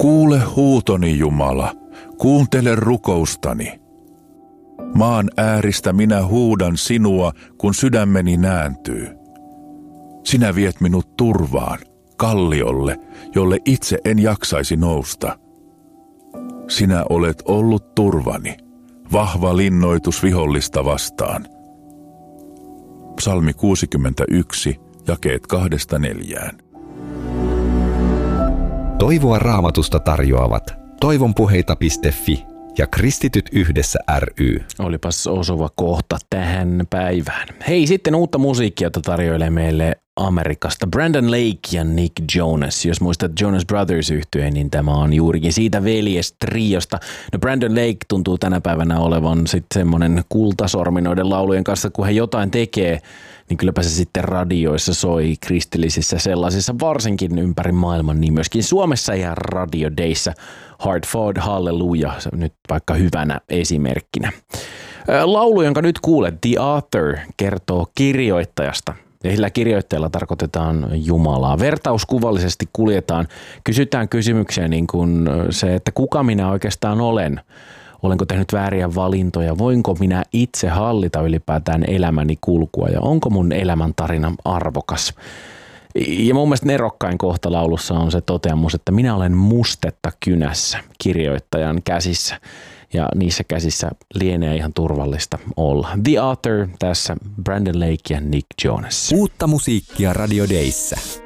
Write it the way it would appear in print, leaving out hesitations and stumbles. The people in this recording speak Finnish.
Kuule huutoni, Jumala, kuuntele rukoustani. Maan ääristä minä huudan sinua, kun sydämeni nääntyy. Sinä viet minut turvaan, kalliolle, jolle itse en jaksaisi nousta. Sinä olet ollut turvani, vahva linnoitus vihollista vastaan. Psalmi 61, jakeet 2-4. Toivoa Raamatusta tarjoavat toivonpuheita.fi ja Kristityt yhdessä ry. Olipas osuva kohta tähän päivään. Hei, sitten uutta musiikkia, jota tarjoilee meille Amerikasta Brandon Lake ja Nick Jonas. Jos muistat Jonas Brothers -yhtyeen, niin tämä on juurikin siitä veljestriosta. No Brandon Lake tuntuu tänä päivänä olevan sitten semmoinen kultasormi noiden laulujen kanssa, kun he jotain tekee, niin kylläpä se sitten radioissa soi, kristillisissä sellaisissa, varsinkin ympäri maailman, niin myöskin Suomessa ja Radio Dayssä. Hard Fought Hallelujah, nyt vaikka hyvänä esimerkkinä. Laulu, jonka nyt kuulet, The Author, kertoo kirjoittajasta. Ja sillä kirjoittajalla tarkoitetaan Jumalaa. Vertauskuvallisesti kuljetaan, kysytään kysymyksiä niin kuin se, että kuka minä oikeastaan olen. Olenko tehnyt vääriä valintoja? Voinko minä itse hallita ylipäätään elämäni kulkua? Ja onko mun elämän tarina arvokas? Ja mun mielestä nerokkain kohta laulussa on se toteamus, että minä olen mustetta kynässä kirjoittajan käsissä. Ja niissä käsissä lienee ihan turvallista olla. The Author, tässä Brandon Lake ja Nick Jonas. Uutta musiikkia Radio Dayssä.